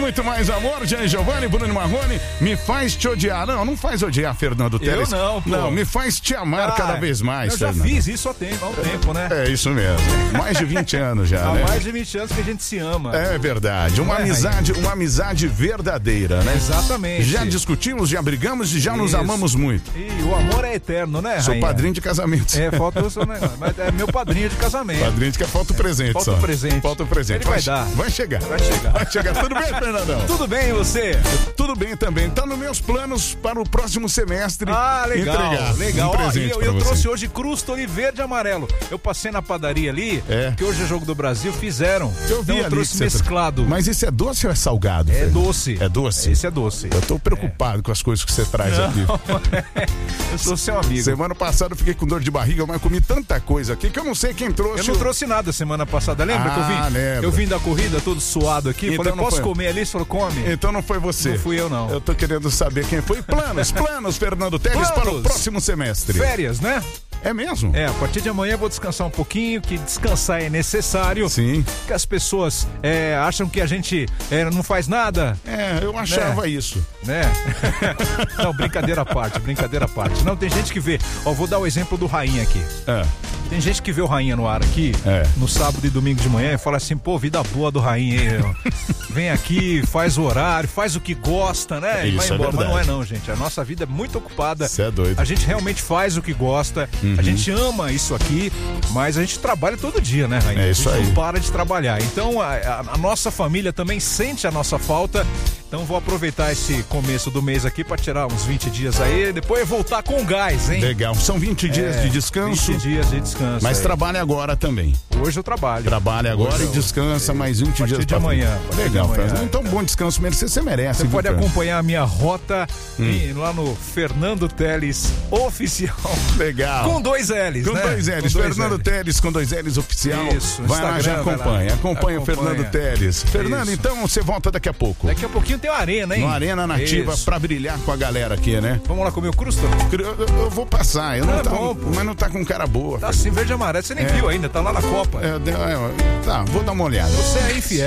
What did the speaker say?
muito mais amor, Gianni Giovanni, Bruno Marrone, me faz te odiar. Não faz odiar, Fernando Teles. Eu não, pô. Não, me faz te amar cada vez mais, eu já Fernando. fiz isso há um tempo, né? É isso mesmo. Mais de 20 anos já, Há né? mais de 20 anos que a gente se ama. É verdade. Uma amizade verdadeira, né? Exatamente. Já discutimos, já brigamos e já nos amamos muito. E o amor é eterno, né, Sou rainha? padrinho de casamento. Falta o seu negócio. Mas é meu padrinho de casamento. Padrinho de que falta o presente, Falta só. o presente. Falta o presente. Ele vai dar. Vai chegar. Vai chegar. Tudo bem, Fernandão? Tudo bem, e você? Tudo bem também. Tá nos meus planos para o próximo semestre. Legal. Entregar Legal. um presente Eu pra você. trouxe hoje crustoli verde e amarelo. Eu passei na padaria ali, que hoje é Jogo do Brasil, fizeram. Eu vi então eu ali trouxe que você mesclado. Mas esse é doce ou é salgado? É Fernando? doce. É doce? Esse é doce. Eu tô preocupado com as coisas que você traz aqui. Eu sou seu amigo. Semana passada eu fiquei com dor de barriga, mas comi tanta coisa aqui que eu não sei quem trouxe. Eu não trouxe nada semana passada, lembra que eu vim? Lembro. Eu vim da corrida todo suado aqui, Então falei, não posso foi. comer ali? Você falou, come. Então não foi você. Não fui eu, não. Eu tô querendo saber quem foi. Planos, Fernando Teles, para o próximo semestre. Férias, né? É mesmo? A partir de amanhã eu vou descansar um pouquinho, que descansar é necessário. Sim. Que as pessoas acham que a gente não faz nada. Eu achava isso. Né? Não, brincadeira à parte. Não, tem gente que vê. Vou dar o exemplo do Rainha aqui. Tem gente que vê o Rainha no ar aqui, no sábado e domingo de manhã, e fala assim, pô, vida boa do Rainha, hein? Vem aqui, faz o horário, faz o que gosta, né? E vai embora. Mas não é não, gente. A nossa vida é muito ocupada. Você é doido. A gente realmente faz o que gosta, a gente ama isso aqui, mas a gente trabalha todo dia, né, Rainha? É isso aí. A gente não para de trabalhar. Então, a nossa família também sente a nossa falta. Então vou aproveitar esse começo do mês aqui para tirar uns 20 dias aí, depois voltar com gás, hein? Legal, são 20 dias de descanso. 20 dias de descanso. Mas trabalha agora também. Hoje eu trabalho. Trabalha agora e descansa mais 20 dias de amanhã. Legal, então bom descanso mesmo, você merece. Você pode acompanhar a minha rota lá no Fernando Teles Oficial. Legal. Com 2 L's, com né? 2 L's, Fernando Teles com 2 L's Oficial. Isso, vai lá, já acompanha o Fernando Teles. Fernando, então você volta daqui a pouco. Daqui a pouquinho tem a Arena, hein? No Arena Nativa, pra brilhar com a galera aqui, né? Vamos lá comer o crustoli? Eu vou passar, mas não tá com cara boa. Tá assim, verde e amarelo, você nem viu ainda, tá lá na Copa. Tá, vou dar uma olhada. Você é infiel.